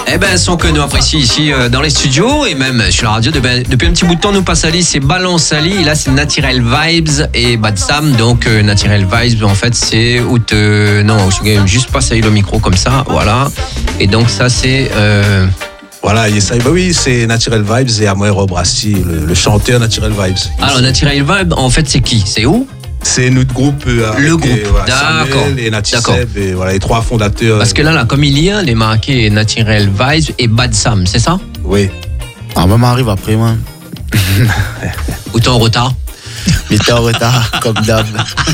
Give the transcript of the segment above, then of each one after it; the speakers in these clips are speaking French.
Eh ben, son que nous apprécions ici dans les studios et même sur la radio depuis un petit bout de temps. Nous passe Ali, c'est Balance Ali. Et là, c'est Natural Vibes et Bad Sam. Donc, Natural Vibes, en fait, c'est où non, je vais juste passer le micro comme ça, voilà. Et donc, ça, c'est. Voilà, oui, c'est Natural Vibes et Amoué Robrasti, le chanteur Natural Vibes. Alors, Natural Vibes, en fait, c'est qui? C'est où? C'est notre groupe. Le groupe, voilà, d'accord. Samuel et Nati Seb, et voilà, les trois fondateurs. Parce que là, comme il y a, les marqués Natural Vibes et Bad Sam, c'est ça? Oui. Ah, moi, m'arrive après, moi. Ou t'es en retard? Mais t'es en retard, comme d'hab.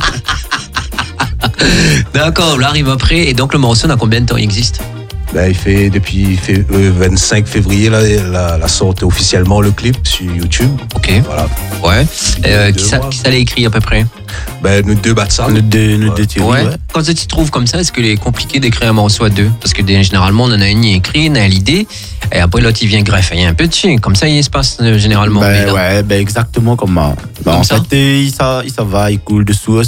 D'accord, là arrive après. Et donc, le morceau, à combien de temps il existe? Ben, il fait depuis 25 février la sorte officiellement le clip sur YouTube. Ok. Voilà. Ouais. Qui ça l'a écrit à peu près? Ben, nous deux Bad Sam. Nous deux Thierry, ouais. Quand tu te trouves comme ça, est-ce qu'il est compliqué d'écrire un morceau à deux? Parce que généralement, on en a une qui écrit, on a l'idée, et après l'autre il vient greffer un peu dessus. Comme ça, il se passe généralement. Ben, ouais, ben exactement comme ça. Ben, en ça? fait, il va, il coule dessous.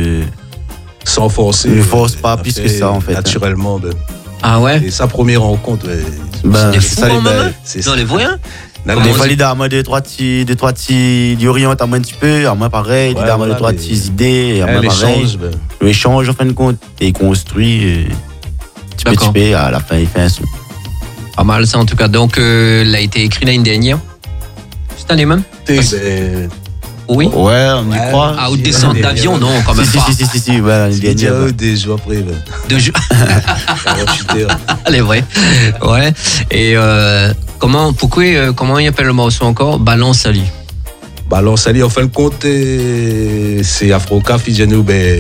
Sans forcer. Il ne force pas plus que ça, en fait. Naturellement. Ben. Ah ouais? Et sa première rencontre. Ben, c'est fou, c'est ça. Non, les voyants? Il fallait d'avoir deux, trois petits d'orientent à moi un petit peu, à moi pareil, d'avoir deux, trois petites idées, à moi pareil. L'échange, en fin de compte, et construit, petit peu, à la fin, il fait un son. Pas mal ça, en tout cas. Donc, il a été écrit l'année dernière? Cette année même? Oui. Ouais, on y croit. Ah, ou descente d'avion, non, quand même pas. Si, ouais, l'année dernière. Des jours après. 2 jours. Elle est vraie. Ouais. Et comment il appelle le morceau encore? Balance Ali. Balance Ali, en fin de compte, c'est Afroca, Fidjanou,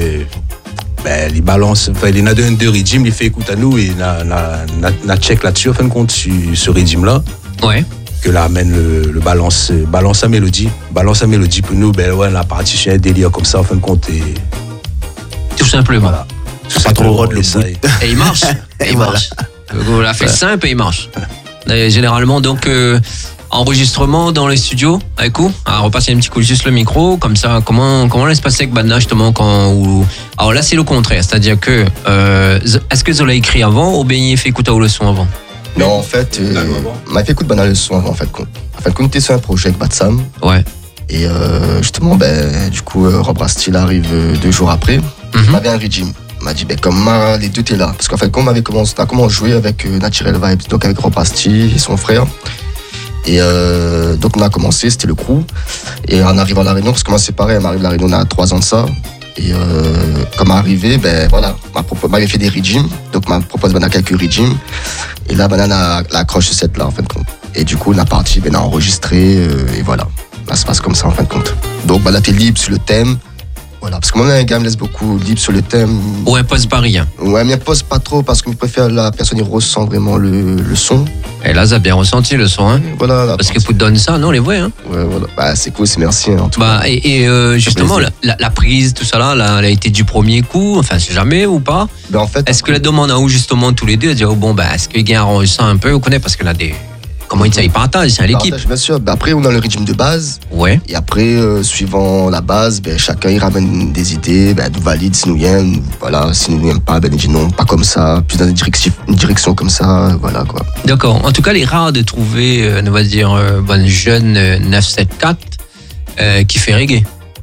il balance, il y en a deux régimes, il fait écoute à nous et na check là-dessus, en fin de compte, sur ce régime-là. Ouais. Que là amène le balance à mélodie. Balance à mélodie pour nous, la partie sur un délire comme ça, en fin de compte. Tout simplement. Voilà. Pas trop rod le bruit. Et il marche. Il marche. On l'a fait simple et il marche. Et généralement, donc, enregistrement dans les studios, avec vous. Alors, repasser un petit coup juste le micro, comme ça, comment là se passait avec Badna, justement, alors là, c'est le contraire. C'est-à-dire que, est-ce que Zola écrit avant ou bien il fait écouter le son avant? Non, en fait, m'a fait écouter le son avant, en fait. En fait, on était sur un projet avec Bad Sam. Ouais. Et justement, du coup, Rob Rastil arrive 2 jours après. Il m'avait un régime. Il m'a dit, comme les deux étaient là. Parce qu'en fait, quand on avait commencé à jouer avec Natural Vibes, donc avec Rob Rastil et son frère. Et donc, on a commencé, c'était le crew. Et en arrivant à La Réunion, parce que moi, c'est pareil, on m'arrive à La Réunion, on a 3 ans de ça. Et comme arrivé, m'avait fait des régimes. Donc, m'a proposé quelques régimes. Et là, Banana accroche cette là, en fin de compte. Et du coup, on a parti, on a enregistré, et voilà. Ça se passe comme ça, en fin de compte. Donc, là, t'es libre sur le thème. Voilà. Parce que moi, un gars me laisse beaucoup libre sur le thème. Ouais, pose pas rien. Ouais, mais pose pas trop, parce que je préfère la personne qui ressent vraiment le son. Et là, ça a bien ressenti le son, hein. Voilà. Parce que pour te donner ça, non, les vrais, hein. Ouais, voilà. C'est cool, c'est merci, en tout cas. Et justement, la prise, tout ça là, elle a été du premier coup, enfin, c'est jamais ou pas? En fait. Est-ce que la demande à où, justement, tous les deux, à dire, est-ce qu'il y a un ça un peu, vous connaissez, parce que là, comment ils partagent, c'est à l'équipe. Bien sûr. Après, on a le régime de base. Ouais. Et après, suivant la base, chacun il ramène des idées, nous valide si nous aime, voilà, si nous n'aime pas, il dit non, pas comme ça, plus dans une direction comme ça, voilà quoi. D'accord. En tout cas, il est rare de trouver, on va dire, un jeune 974 qui fait reggae.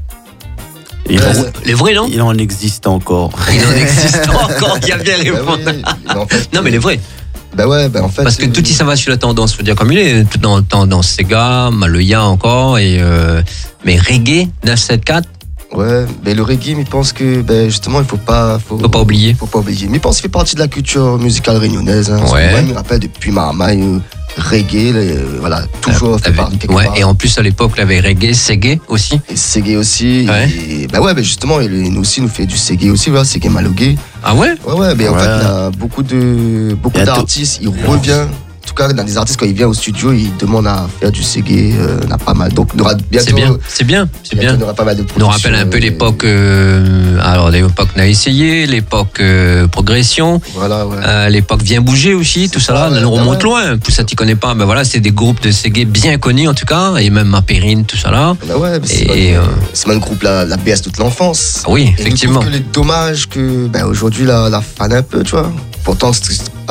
Les vrais, non? Il en existe encore. Il en existe encore, il y a bien répondu. Non, mais les vrais. En fait. Parce que tout ça va sur la tendance, faut dire comme il est, tout dans tendance Sega, Maloya encore, mais reggae 974. Ouais, mais le reggae, il pense que justement, il faut pas oublier. Mais il pense qu'il fait partie de la culture musicale réunionnaise. Hein, ouais. Moi, je me rappelle depuis Marmaille, reggae, voilà, toujours fait part quelque part. Et en plus à l'époque, il y avait reggae, Segé aussi. Et Segé aussi. Ouais. Et, justement, nous aussi, nous fait du Segé aussi, voilà, Segé Malogué. Ah ouais? Ouais, mais en fait, il y a beaucoup d'artistes, il revient. En tout cas, dans des artistes, quand ils viennent au studio, ils demandent à faire du Segé, on a pas mal. Donc, il y aura bientôt. C'est bien. Il y aura pas mal de nous rappelle un peu l'époque. Alors, l'époque on a essayé, l'époque progression. Voilà, ouais. L'époque vient bouger aussi, tout ça là. On remonte loin. Pour ça, tu connais pas. C'est des groupes de Segé bien connus en tout cas, et même Mapérine, tout ça là. C'est même le groupe la BS toute l'enfance. Ah oui, effectivement. Et je trouve que les dommages que aujourd'hui la fan un peu, tu vois. Pourtant,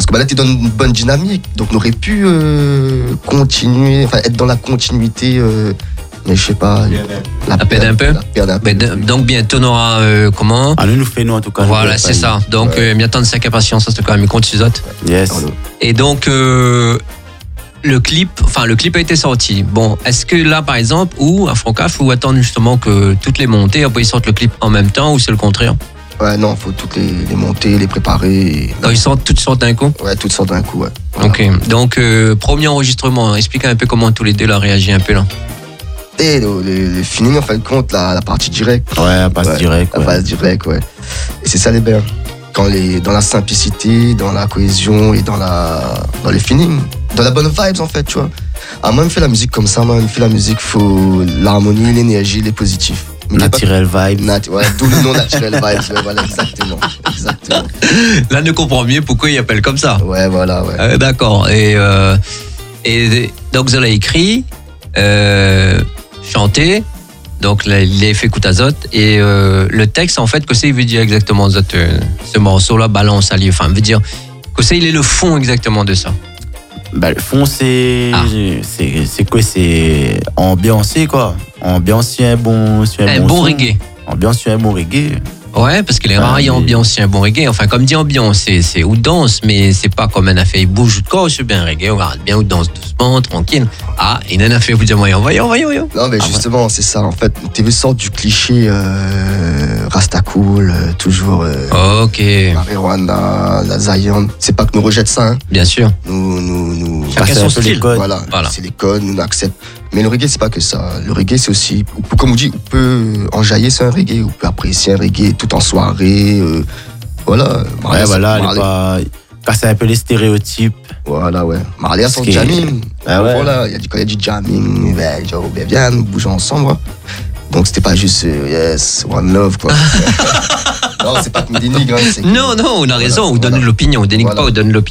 Parce que là, tu donnes une bonne dynamique. Donc, on aurait pu continuer, enfin, être dans la continuité, mais je sais pas. La perdre un peu. Donc, bientôt, on aura comment? Nous fait nous, en tout cas. Voilà, c'est ça. Donc, bientôt, on sait impatience, ça, c'est quand même, compte sur autres. Yes. Et donc, le clip a été sorti. Bon, est-ce que là, par exemple, ou à Afrocaf, ou attendre justement que toutes les montées, après ils sortent le clip en même temps, ou c'est le contraire? Ouais, non, faut toutes les monter, les préparer. Donc, toutes sortent d'un coup? Ouais, toutes sortent d'un coup, ouais. Voilà. Ok. Donc, premier enregistrement, expliquez un peu comment tous les deux là réagi un peu là. Et le feeling, en fin de compte, la partie directe. Ouais, la passe directe. La passe directe, ouais. Et c'est ça les bien. Dans la simplicité, dans la cohésion et dans les feelings, dans la bonne vibes en fait, tu vois. Moi, je fais la musique comme ça, moi, je fais la musique, faut l'harmonie, l'énergie, les positifs. Natural vibes. Ouais, d'où le nom Natural vibes, ouais, voilà, exactement. Là, ne comprend mieux pourquoi il appelle comme ça. Ouais, voilà, ouais. D'accord. Et donc, vous avez écrit, chanté. Donc, il a fait coup à Zot. Et le texte, en fait, que c'est, il veut dire exactement Zot, ce morceau-là, balance, allié. Enfin, veut dire que c'est, il est le fond exactement de ça. Le fond, c'est quoi? C'est ambiancé, quoi. Ambiancé, un bon reggae. Ambiancé, un bon reggae. Ouais, parce qu'il est rare, il y a ambiance, un bon reggae. Enfin, comme dit ambiance, c'est ou danse, mais c'est pas comme un affaire, il bouge ou de corps, c'est bien reggae, on regarde bien ou danse doucement, tranquille. Il a un affaire, vous dites, voyons. Non, mais justement, c'est ça, en fait. Tu veux sortir du cliché Rasta cool, toujours. Ok. Marijuana, la Zion. C'est pas que nous rejette ça, hein. Bien sûr. Nous chacun son style. Voilà. C'est les codes, nous acceptons. Mais le reggae, c'est pas que ça. Le reggae, c'est aussi, comme on dit, on peut enjailler sur un reggae, on peut apprécier un reggae tout en soirée. Voilà. Ouais, voilà, elle est pas. Casser un peu les stéréotypes. Voilà, ouais. Marley a son jamming. Ah ouais. Voilà, quand il y a du jamming, viens, nous bougeons ensemble. Hein. Donc, c'était pas juste yes, one love, quoi. Non, c'est pas que nous dénigre. Non, on a raison, on donne l'opinion, on dénigre pas, on donne l'opinion.